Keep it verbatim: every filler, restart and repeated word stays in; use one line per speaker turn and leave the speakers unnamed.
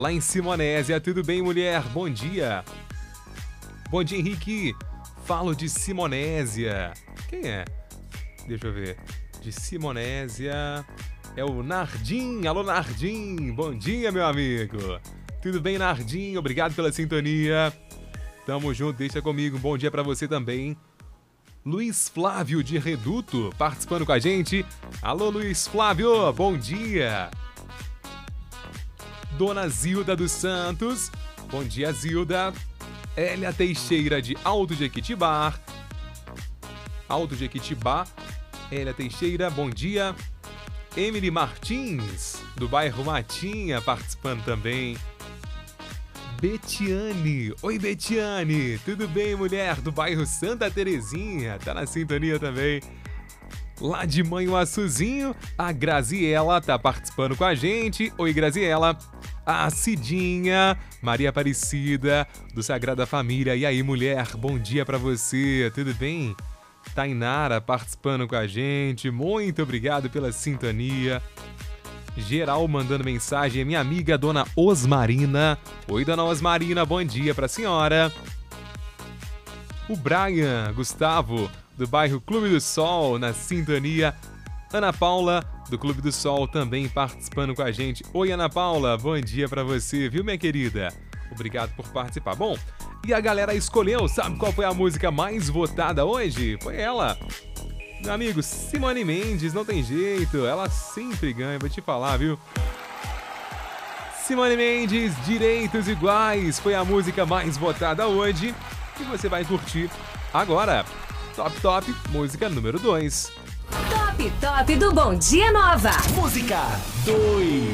Lá em Simonésia, tudo bem, mulher? Bom dia. Bom dia, Henrique. Falo de Simonésia. Quem é? Deixa eu ver. De Simonésia... É o Nardim. Alô, Nardim. Bom dia, meu amigo. Tudo bem, Nardim? Obrigado pela sintonia. Tamo junto, deixa comigo. Um bom dia pra você também. Luiz Flávio de Reduto participando com a gente. Alô, Luiz Flávio. Bom dia. Dona Zilda dos Santos. Bom dia, Zilda. Hélia Teixeira de Alto Jequitibá. Alto Jequitibá. Hélia Teixeira, bom dia. Emily Martins, do bairro Matinha, participando também. Betiane. Oi, Betiane. Tudo bem, mulher? Do bairro Santa Terezinha. Tá na sintonia também. Lá de Manhuaçuzinho, a Graziela tá participando com a gente. Oi, Graziela. A Cidinha, Maria Aparecida, do Sagrada Família. E aí, mulher? Bom dia pra você. Tudo bem? Tainara participando com a gente. Muito obrigado pela sintonia. Geral mandando mensagem. Minha amiga, dona Osmarina. Oi, dona Osmarina, bom dia pra senhora. O Brian Gustavo, do bairro Clube do Sol, na sintonia. Ana Paula, do Clube do Sol, também participando com a gente. Oi, Ana Paula, bom dia pra você, viu, minha querida? Obrigado por participar. Bom, e a galera escolheu, sabe qual foi a música mais votada hoje? Foi ela. Meu amigo, Simone Mendes, não tem jeito, ela sempre ganha, vou te falar, viu? Simone Mendes, Direitos Iguais, foi a música mais votada hoje. E você vai curtir agora. Top Top, música número dois.
Top Top do Bom Dia Nova.
Música dois.